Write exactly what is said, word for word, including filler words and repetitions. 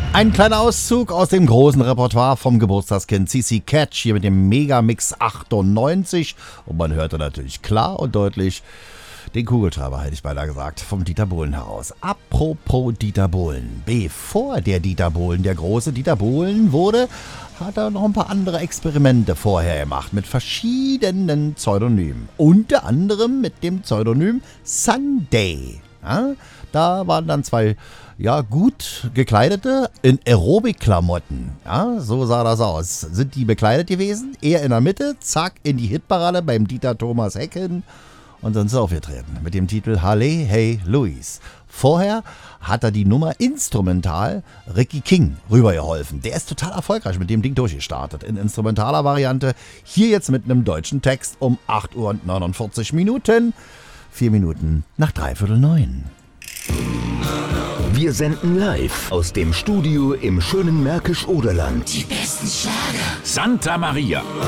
Ein kleiner Auszug aus dem großen Repertoire vom Geburtstagskind C C Catch hier mit dem Megamix achtundneunzig. Und man hörte natürlich klar und deutlich den Kugelschreiber, hätte ich beinahe gesagt, vom Dieter Bohlen heraus. Apropos Dieter Bohlen. Bevor der Dieter Bohlen, der große Dieter Bohlen wurde, hat er noch ein paar andere Experimente vorher gemacht mit verschiedenen Pseudonymen. Unter anderem mit dem Pseudonym Sunday. Ja, da waren dann zwei ja, gut gekleidete in Aerobic-Klamotten. Ja, so sah das aus. Sind die bekleidet gewesen? Er in der Mitte, zack, in die Hitparade beim Dieter Thomas Hecken und sind sie aufgetreten mit dem Titel Harley Hey Louise. Vorher hat er die Nummer instrumental Ricky King rübergeholfen. Der ist total erfolgreich mit dem Ding durchgestartet. In instrumentaler Variante. Hier jetzt mit einem deutschen Text um acht Uhr und neunundvierzig Minuten. Vier Minuten nach dreiviertel neun. Wir senden live aus dem Studio im schönen Märkisch-Oderland. Die besten Schlager. Santa Maria.